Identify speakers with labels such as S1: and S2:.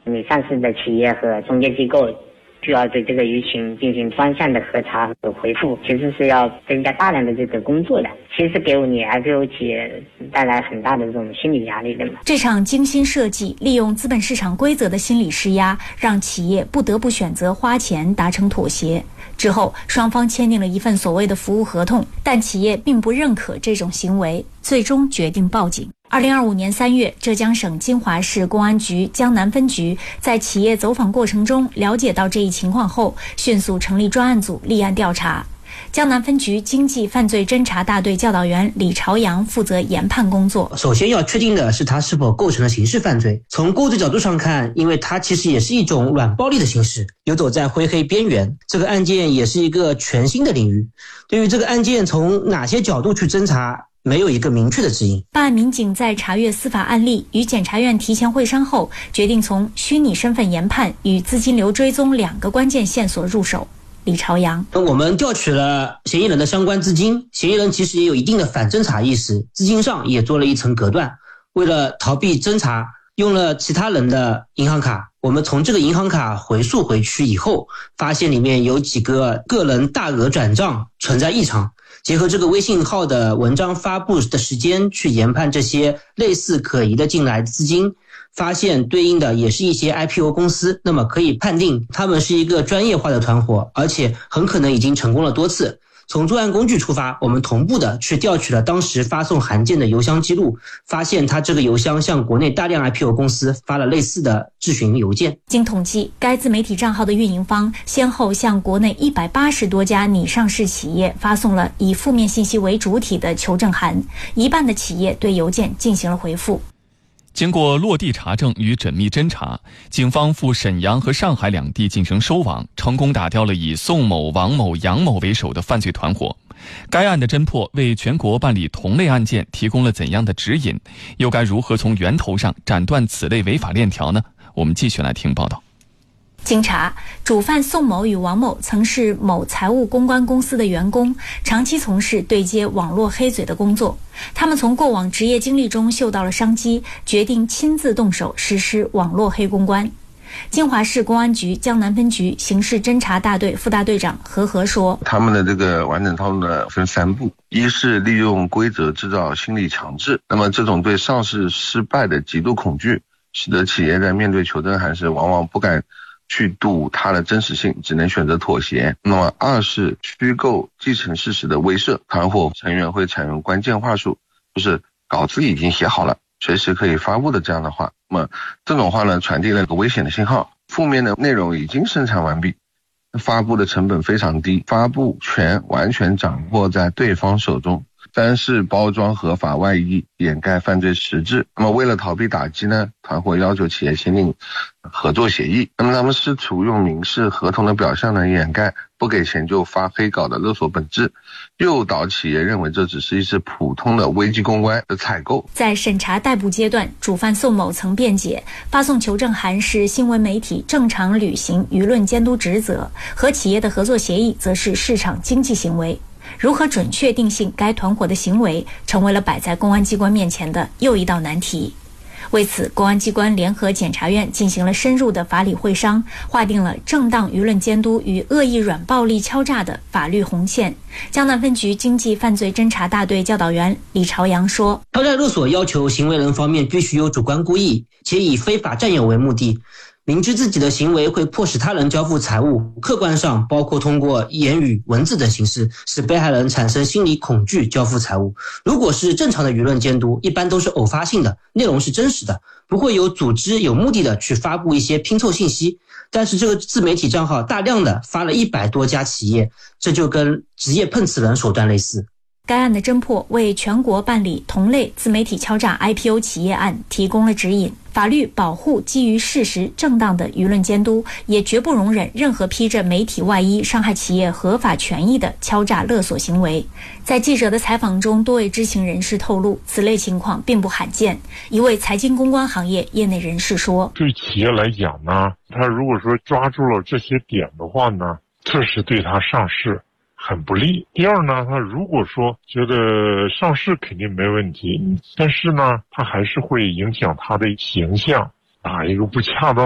S1: 你上市的企业和中介机构需要对这个舆情进行双向的核查和回复，其实是要增加大量的这个工作的，其实给你 IPO 企业带来很大的这种心理压力的嘛。
S2: 这场精心设计、利用资本市场规则的心理施压，让企业不得不选择花钱达成妥协。之后，双方签订了一份所谓的服务合同，但企业并不认可这种行为，最终决定报警。2025年3月，浙江省金华市公安局江南分局在企业走访过程中了解到这一情况后，迅速成立专案组立案调查。江南分局经济犯罪侦查大队教导员李朝阳负责研判工作。
S3: 首先要确定的是它是否构成了刑事犯罪。从构罪角度上看，因为它其实也是一种软暴力的形式，游走在灰黑边缘。这个案件也是一个全新的领域。对于这个案件从哪些角度去侦查，没有一个明确的指引。
S2: 办案民警在查阅司法案例，与检察院提前会商后，决定从虚拟身份研判与资金流追踪2个关键线索入手。李朝阳，
S3: 我们调取了嫌疑人的相关资金，嫌疑人其实也有一定的反侦查意识，资金上也做了一层隔断。为了逃避侦查，用了其他人的银行卡。我们从这个银行卡回溯回去以后，发现里面有几个个人大额转账存在异常。结合这个微信号的文章发布的时间去研判这些类似可疑的进来资金，发现对应的也是一些 IPO 公司，那么可以判定他们是一个专业化的团伙，而且很可能已经成功了多次。从作案工具出发，我们同步的去调取了当时发送函件的邮箱记录，发现他这个邮箱向国内大量 IPO 公司发了类似的质询邮件。
S2: 经统计，该自媒体账号的运营方先后向国内180多家拟上市企业发送了以负面信息为主体的求证函，一半的企业对邮件进行了回复。
S4: 经过落地查证与缜密侦查，警方赴沈阳和上海2地进行收网，成功打掉了以宋某、王某、杨某为首的犯罪团伙。该案的侦破为全国办理同类案件提供了怎样的指引？又该如何从源头上斩断此类违法链条呢？我们继续来听报道。
S2: 经查，主犯宋某与王某曾是某财务公关公司的员工，长期从事对接网络黑嘴的工作。他们从过往职业经历中嗅到了商机，决定亲自动手实施网络黑公关。金华市公安局江南分局刑事侦查大队副大队长何和说，
S5: 他们的这个完整套路呢分3步，一是利用规则制造心理强制，那么这种对上市失败的极度恐惧，使得企业在面对求证函时往往不敢去赌它的真实性，只能选择妥协。那么2是虚构既成事实的威慑，团伙成员会采用关键话术，就是稿子已经写好了，随时可以发布的这样的话。那么这种话呢，传递了一个危险的信号，负面的内容已经生产完毕，发布的成本非常低，发布权完全掌握在对方手中。3是包装合法外衣，掩盖犯罪实质。那么为了逃避打击呢，团伙要求企业签订合作协议。那么他们试图用民事合同的表象呢，掩盖不给钱就发黑稿的勒索本质，诱导企业认为这只是一次普通的危机公关的采购。
S2: 在审查逮捕阶段，主犯宋某曾辩解，发送求证函是新闻媒体正常履行舆论监督职责，和企业的合作协议则是市场经济行为。如何准确定性该团伙的行为，成为了摆在公安机关面前的又一道难题。为此，公安机关联合检察院进行了深入的法理会商，划定了正当舆论监督与恶意软暴力敲诈的法律红线。江南分局经济犯罪侦查大队教导员李朝阳说，
S3: 敲诈勒索要求行为人方面必须有主观故意，且以非法占有为目的，明知自己的行为会迫使他人交付财物，客观上包括通过言语、文字等形式，使被害人产生心理恐惧交付财物。如果是正常的舆论监督，一般都是偶发性的，内容是真实的，不会有组织有目的的去发布一些拼凑信息。但是这个自媒体账号大量的发了100多家企业，这就跟职业碰瓷人手段类似。
S2: 该案的侦破为全国办理同类自媒体敲诈 IPO 企业案提供了指引。法律保护基于事实正当的舆论监督，也绝不容忍任何披着媒体外衣伤害企业合法权益的敲诈勒索行为。在记者的采访中，多位知情人士透露，此类情况并不罕见。一位财经公关行业业内人士说，
S6: 对企业来讲呢，他如果说抓住了这些点的话呢，这是对他上市很不利。第二呢，他如果说觉得上市肯定没问题，但是呢，他还是会影响他的形象，打一个不恰当